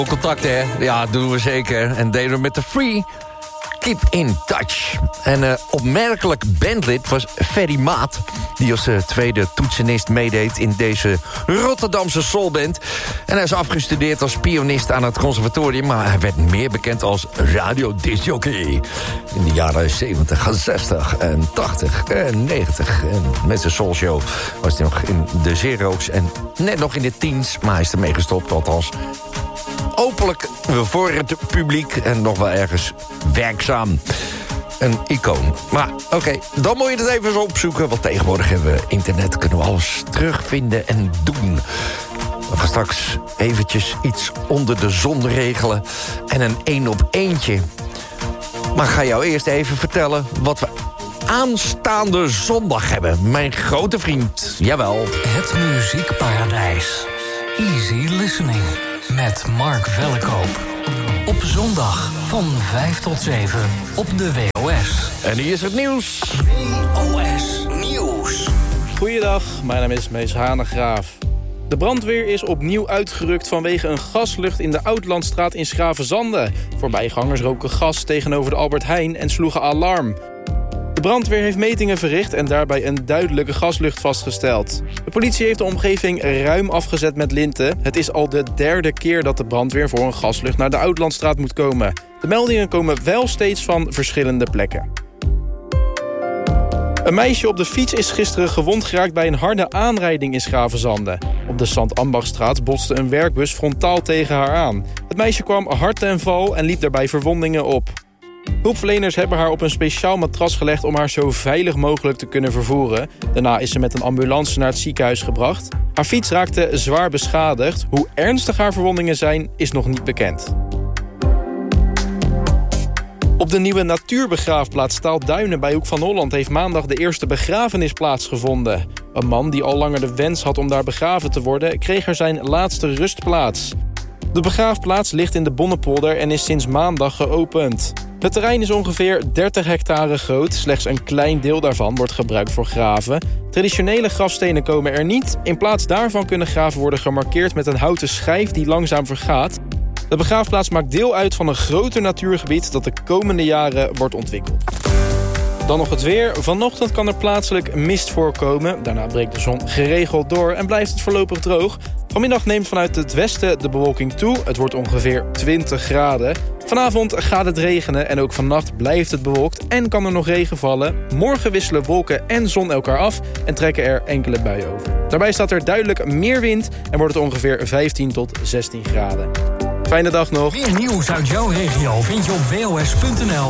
Contact, hè? Ja, doen we zeker. En deden we met de Free. Keep in touch. En opmerkelijk bandlid was Ferry Maat, die als tweede toetsenist meedeed in deze Rotterdamse soulband. En hij is afgestudeerd als pianist aan het conservatorium, maar hij werd meer bekend als radiodiscjockey. In de jaren 70, 60 en 80 en 90. En met zijn soulshow was hij nog in de zero's en net nog in de teens, maar hij is ermee gestopt, althans openlijk voor het publiek en nog wel ergens werkzaam. Een icoon. Maar oké, dan moet je het even eens opzoeken, want tegenwoordig hebben we internet, kunnen we alles terugvinden en doen. We gaan straks eventjes iets onder de zon regelen en een 1-op-1'tje. Maar ik ga jou eerst even vertellen wat we aanstaande zondag hebben. Mijn grote vriend, jawel. Het muziekparadijs. Easy listening. Met Mark Vellekoop. Op zondag van 5 tot 7 op de WOS. En hier is het nieuws. WOS Nieuws. Goeiedag, mijn naam is Mees Hanegraaf. De brandweer is opnieuw uitgerukt vanwege een gaslucht in de Oudlandstraat in Schravenzande. Voorbijgangers roken gas tegenover de Albert Heijn en sloegen alarm. De brandweer heeft metingen verricht en daarbij een duidelijke gaslucht vastgesteld. De politie heeft de omgeving ruim afgezet met linten. Het is al de 3e keer dat de brandweer voor een gaslucht naar de Oudlandstraat moet komen. De meldingen komen wel steeds van verschillende plekken. Een meisje op de fiets is gisteren gewond geraakt bij een harde aanrijding in Schravenzande. Op de Sant-Ambachtstraat botste een werkbus frontaal tegen haar aan. Het meisje kwam hard ten val en liep daarbij verwondingen op. Hulpverleners hebben haar op een speciaal matras gelegd om haar zo veilig mogelijk te kunnen vervoeren. Daarna is ze met een ambulance naar het ziekenhuis gebracht. Haar fiets raakte zwaar beschadigd. Hoe ernstig haar verwondingen zijn, is nog niet bekend. Op de nieuwe natuurbegraafplaats Staalduinen bij Hoek van Holland heeft maandag de eerste begrafenis plaatsgevonden. Een man die al langer de wens had om daar begraven te worden, kreeg er zijn laatste rustplaats. De begraafplaats ligt in de Bonnepolder en is sinds maandag geopend. Het terrein is ongeveer 30 hectare groot. Slechts een klein deel daarvan wordt gebruikt voor graven. Traditionele grafstenen komen er niet. In plaats daarvan kunnen graven worden gemarkeerd met een houten schijf die langzaam vergaat. De begraafplaats maakt deel uit van een groter natuurgebied dat de komende jaren wordt ontwikkeld. Dan nog het weer. Vanochtend kan er plaatselijk mist voorkomen. Daarna breekt de zon geregeld door en blijft het voorlopig droog. Vanmiddag neemt vanuit het westen de bewolking toe. Het wordt ongeveer 20 graden. Vanavond gaat het regenen en ook vannacht blijft het bewolkt en kan er nog regen vallen. Morgen wisselen wolken en zon elkaar af en trekken er enkele buien over. Daarbij staat er duidelijk meer wind en wordt het ongeveer 15 tot 16 graden. Fijne dag nog. Meer nieuws uit jouw regio vind je op WOS.nl